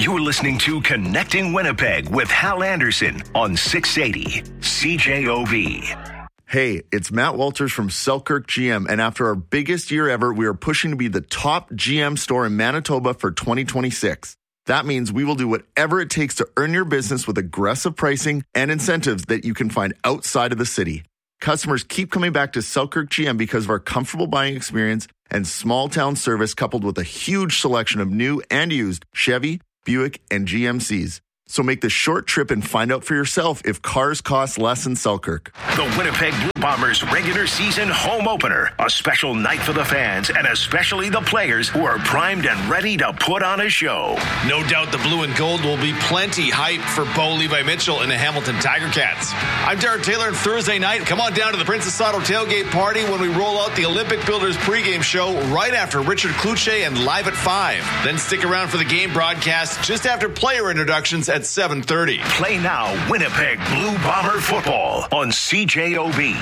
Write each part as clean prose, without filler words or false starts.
You're listening to Connecting Winnipeg with Hal Anderson on 680 CJOB. Hey, it's Matt Walters from Selkirk GM, and after our biggest year ever, we are pushing to be the top GM store in Manitoba for 2026. That means we will do whatever it takes to earn your business with aggressive pricing and incentives that you can find outside of the city. Customers keep coming back to Selkirk GM because of our comfortable buying experience and small town service, coupled with a huge selection of new and used Chevy, Buick, and GMCs. So make the short trip and find out for yourself if cars cost less in Selkirk. The Winnipeg Blue Bombers regular season home opener. A special night for the fans and especially the players who are primed and ready to put on a show. No doubt the blue and gold will be plenty hype for Bo Levi Mitchell and the Hamilton Tiger Cats. I'm Derek Taylor, and Thursday night, come on down to the Princess Auto tailgate party when we roll out the Olympic Builders pregame show right after Richard Cloutier and Live at 5. Then stick around for the game broadcast just after player introductions at 7:30. Play now Winnipeg Blue Bomber football on CJOB.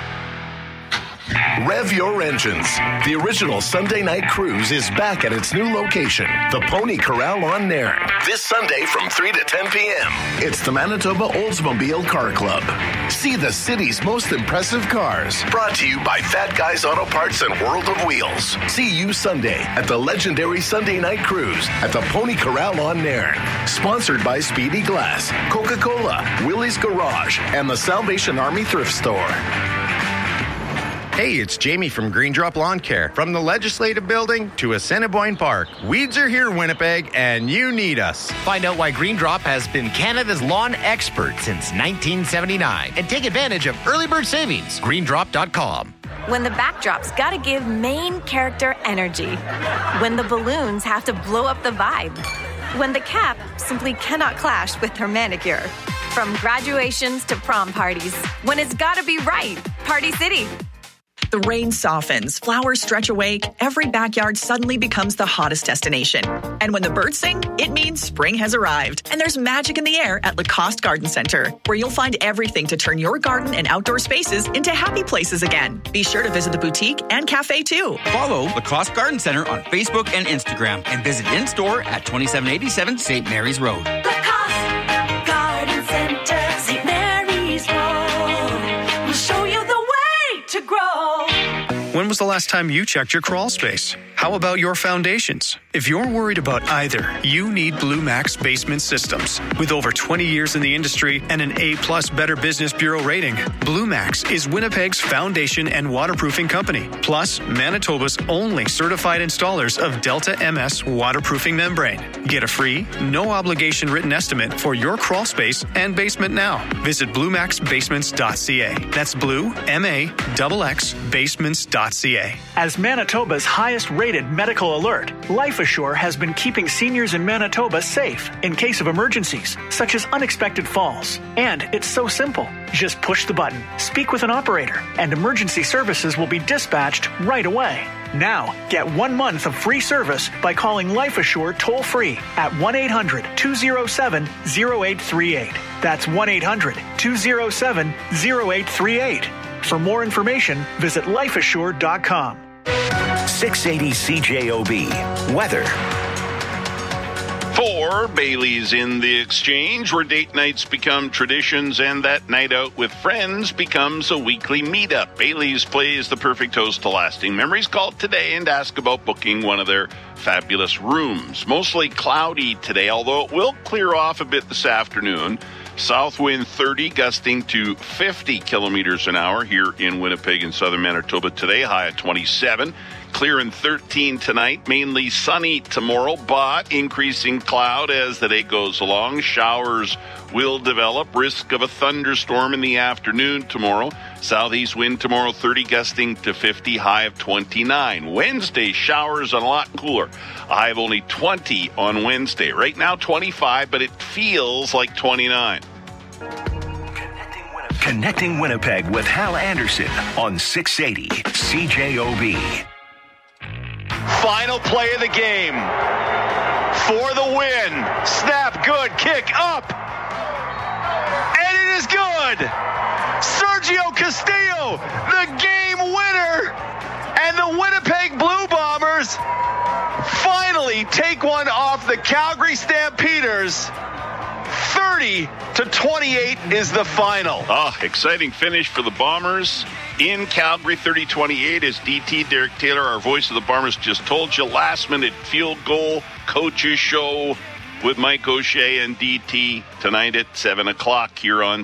Rev your engines. The original Sunday night cruise is back at its new location, the Pony Corral on Nairn, this Sunday from 3 to 10 p.m. It's the Manitoba Oldsmobile Car Club. See the city's most impressive cars. Brought to you by Fat Guys Auto Parts and World of Wheels. See you Sunday at the legendary Sunday night cruise at the Pony Corral on Nairn. Sponsored by Speedy Glass, Coca-Cola, Willie's Garage, and the Salvation Army Thrift Store. Hey, it's Jamie from Green Drop Lawn Care. From the Legislative Building to Assiniboine Park, weeds are here, Winnipeg, and you need us. Find out why Green Drop has been Canada's lawn expert since 1979 and take advantage of early bird savings. GreenDrop.com. When the backdrop's gotta give main character energy. When the balloons have to blow up the vibe. When the cap simply cannot clash with her manicure. From graduations to prom parties. When it's gotta be right. Party City. The rain softens, flowers stretch awake, every backyard suddenly becomes the hottest destination. And when the birds sing, it means spring has arrived. And there's magic in the air at Lacoste Garden Center, where you'll find everything to turn your garden and outdoor spaces into happy places again. Be sure to visit the boutique and cafe too. Follow Lacoste Garden Center on Facebook and Instagram and visit in-store at 2787 St. Mary's Road. Lacoste Garden Center, St. Mary's Road. We'll show you the way to grow. When was the last time you checked your crawl space? How about your foundations? If you're worried about either, you need Blue Max Basement Systems. With over 20 years in the industry and an A+ Better Business Bureau rating, Blue Max is Winnipeg's foundation and waterproofing company, plus Manitoba's only certified installers of Delta MS waterproofing membrane. Get a free, no-obligation written estimate for your crawl space and basement now. Visit BlueMaxBasements.ca. That's Blue, M-A-X-X, Basements.ca. As Manitoba's highest-rated medical alert, LifeAssure has been keeping seniors in Manitoba safe in case of emergencies, such as unexpected falls. And it's so simple. Just push the button, speak with an operator, and emergency services will be dispatched right away. Now, get 1 month of free service by calling LifeAssure toll-free at 1-800-207-0838. That's 1-800-207-0838. For more information, visit lifeassure.com. 680 CJOB. Weather. For Bailey's in the Exchange, where date nights become traditions and that night out with friends becomes a weekly meetup. Bailey's plays the perfect host to lasting memories. Call today and ask about booking one of their fabulous rooms. Mostly cloudy today, although it will clear off a bit this afternoon. South wind 30, gusting to 50 kilometers an hour here in Winnipeg and southern Manitoba today, high at 27. Clear and 13 tonight, mainly sunny tomorrow, but increasing cloud as the day goes along. Showers will develop, risk of a thunderstorm in the afternoon tomorrow. Southeast wind tomorrow 30, gusting to 50, high of 29. Wednesday, showers and a lot cooler. A high of only 20 on Wednesday. Right now 25, but it feels like 29. Connecting Winnipeg with Hal Anderson on 680 CJOB. Final play of the game. For the win. Snap, good. Kick up. And it is good. Sergio Castillo, the game winner. And the Winnipeg Blue Bombers finally take one off the Calgary Stampeders. 30-28 is the final. Exciting finish for the Bombers in Calgary, 30-28, as DT Derek Taylor, our voice of the Bombers, just told you. Last-minute field goal, coaches show with Mike O'Shea and DT tonight at 7 o'clock here on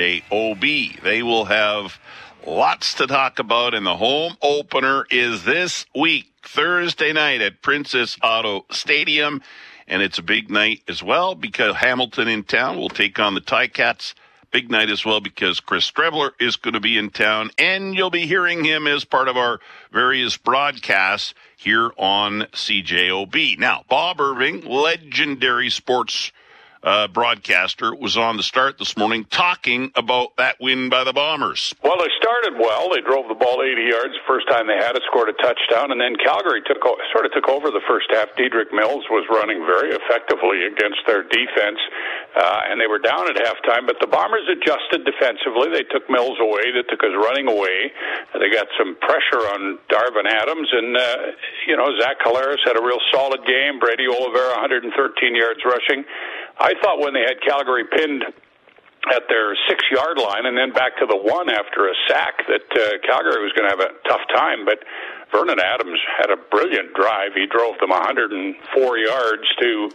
CJOB. They will have lots to talk about, and the home opener is this week, Thursday night at Princess Auto Stadium. And it's a big night as well because Hamilton in town will take on the Ticats. Big night as well because Chris Strebler is going to be in town, and you'll be hearing him as part of our various broadcasts here on CJOB. Now, Bob Irving, legendary sports broadcaster, was on the start this morning talking about that win by the Bombers. Well, they started well. They drove the ball 80 yards the first time they had it, scored a touchdown, and then Calgary took over the first half. Dedrick Mills was running very effectively against their defense, and they were down at halftime, but the Bombers adjusted defensively. They took Mills away. They took his running away. They got some pressure on Darvin Adams, and, Zach Collaros had a real solid game. Brady Oliveira, 113 yards rushing. I thought when they had Calgary pinned at their 6-yard line and then back to the 1 after a sack that Calgary was going to have a tough time, but Vernon Adams had a brilliant drive. He drove them 104 yards to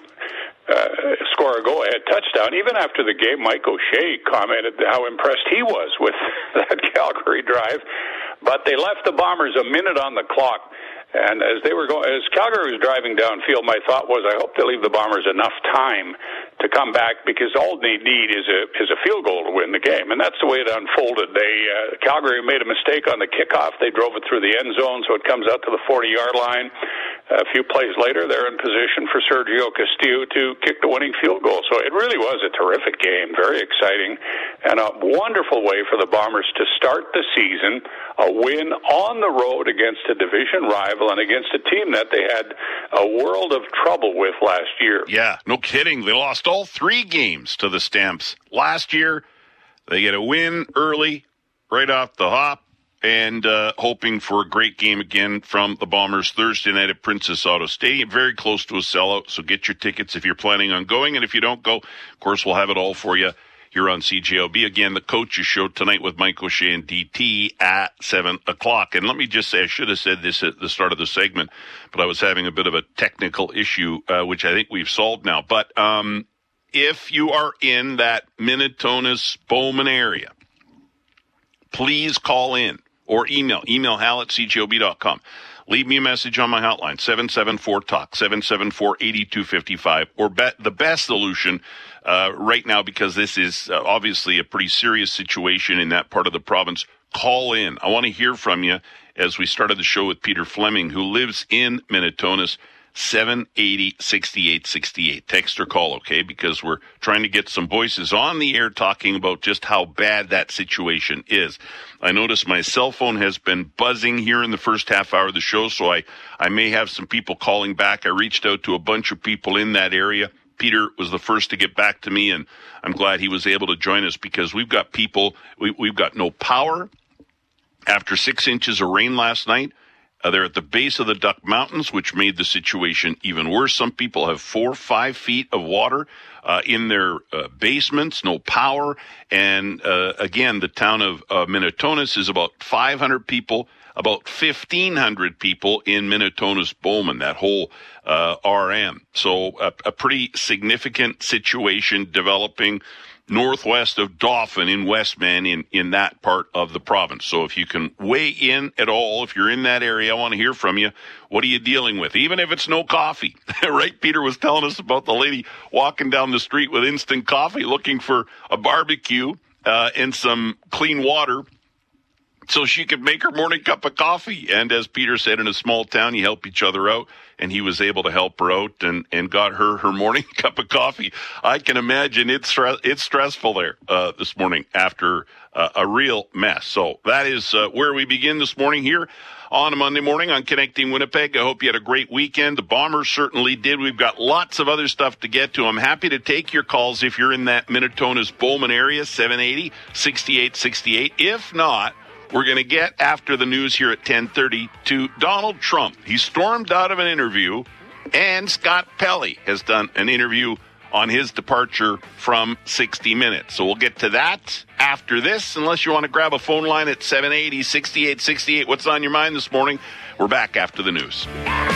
score a go-ahead touchdown. Even after the game, Mike O'Shea commented how impressed he was with that Calgary drive. But they left the Bombers a minute on the clock. And as Calgary was driving downfield, my thought was, I hope they leave the Bombers enough time to come back, because all they need is a field goal to win the game. And that's the way it unfolded. Calgary made a mistake on the kickoff. They drove it through the end zone, so it comes out to the 40-yard line. A few plays later, they're in position for Sergio Castillo to kick the winning field goal. So it really was a terrific game, very exciting, and a wonderful way for the Bombers to start the season, a win on the road against a division rival and against a team that they had a world of trouble with last year. Yeah, no kidding. They lost all 3 games to the Stamps last year. They get a win early, right off the hop, and hoping for a great game again from the Bombers Thursday night at Princess Auto Stadium. Very close to a sellout, so get your tickets if you're planning on going. And if you don't go, of course, we'll have it all for you here on CJOB. Again, the coaches show tonight with Mike O'Shea and DT at 7 o'clock. And let me just say, I should have said this at the start of the segment, but I was having a bit of a technical issue, which I think we've solved now. But if you are in that Minnetonka Bowman area, please call in or email Hal at CJOB.com. Leave me a message on my hotline, 774-TALK, 774-8255, or the best solution right now, because this is obviously a pretty serious situation in that part of the province. Call in. I want to hear from you, as we started the show with Peter Fleming, who lives in Minnetonka, 780-6868. Text or call, okay? Because we're trying to get some voices on the air talking about just how bad that situation is. I notice my cell phone has been buzzing here in the first half hour of the show, so I may have some people calling back. I reached out to a bunch of people in that area. Peter was the first to get back to me, and I'm glad he was able to join us, because we've got people, we've got no power after 6 inches of rain last night. They're at the base of the Duck Mountains, which made the situation even worse. Some people have 4 or 5 feet of water in their basements, no power. And again, the town of Minnetonka is about 500 people, about 1,500 people in Minnetonka's Bowman, that whole RM. So a pretty significant situation developing northwest of Dauphin in Westman in that part of the province. So if you can weigh in at all, if you're in that area, I want to hear from you. What are you dealing with? Even if it's no coffee, right? Peter was telling us about the lady walking down the street with instant coffee looking for a barbecue and some clean water so she could make her morning cup of coffee. And as Peter said, in a small town, you help each other out. And he was able to help her out and got her morning cup of coffee. I can imagine it's stressful there this morning after a real mess. So that is where we begin this morning here on a Monday morning on Connecting Winnipeg. I hope you had a great weekend. The Bombers certainly did. We've got lots of other stuff to get to. I'm happy to take your calls if you're in that Minnetonka's Bowman area, 780-6868. If not, we're going to get, after the news here at 10:30, to Donald Trump. He stormed out of an interview And Scott Pelley has done an interview on his departure from 60 Minutes. So we'll get to that after this, unless you want to grab a phone line at 780-6868. What's on your mind this morning? We're back after the news.